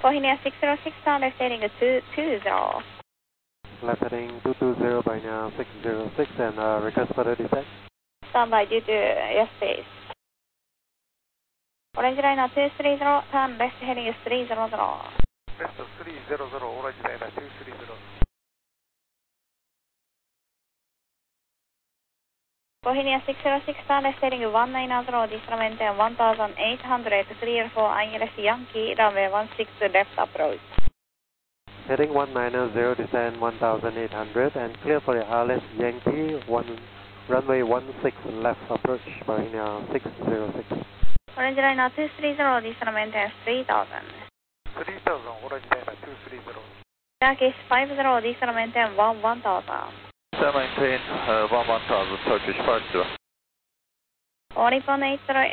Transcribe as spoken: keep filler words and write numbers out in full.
Bohemia six zero six, left heading two two zero. Left heading two two zero, Bohemia six zero six, and uh, request for the descent. Standby due to yes please. Orange liner two three zero, turn left heading three zero zero. Left three zero zero, orange liner two three zero. Bohemia six zero six, left heading one nine zero, descend maintain one thousand eight hundred, clear for I L S Yankee, runway one six left approach. Heading one nine zero, descend one thousand eight hundred, and clear for the I L S Yankee, one, runway one six left approach, Bohemia six zero six. Orange liner two three zero, descend maintain three thousand. three thousand, orange liner two three zero. Turkish five zero, descend maintain one one thousand. Descend maintain uh, one one thousand, Turkish five zero. One eight zero